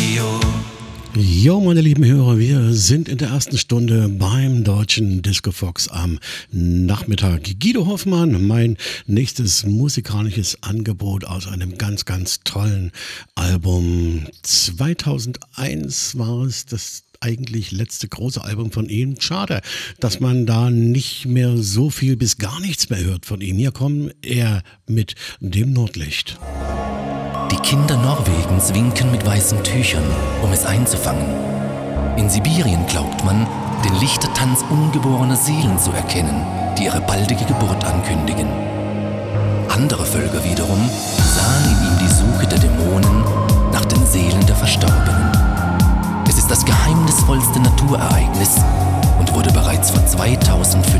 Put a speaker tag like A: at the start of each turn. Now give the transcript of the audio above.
A: Jo, meine lieben Hörer, wir sind in der ersten Stunde beim Deutschen Disco Fox am Nachmittag. Guido Hoffmann, mein nächstes musikalisches Angebot aus einem ganz, ganz tollen Album. 2001 war es das eigentlich letzte große Album von ihm. Schade, dass man da nicht mehr so viel bis gar nichts mehr hört von ihm. Hier kommt er mit dem Nordlicht.
B: Die Kinder Norwegens winken mit weißen Tüchern, um es einzufangen. In Sibirien glaubt man, den Lichtertanz ungeborener Seelen zu erkennen, die ihre baldige Geburt ankündigen. Andere Völker wiederum sahen in ihm die Suche der Dämonen nach den Seelen der Verstorbenen. Es ist das geheimnisvollste Naturereignis und wurde bereits vor 2500